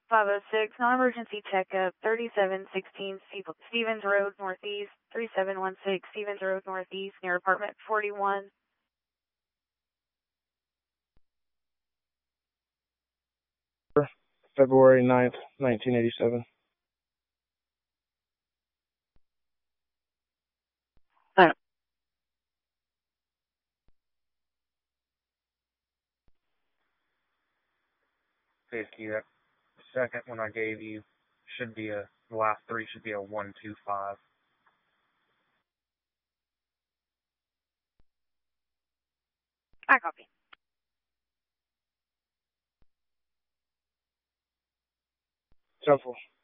506, non-emergency checkup, 3716 Stevens Road Northeast, 3716 Stevens Road Northeast, near apartment 41. February 9th, 1987. Basically, that second one I gave you should be the last three should be a 125. I copy. Temple.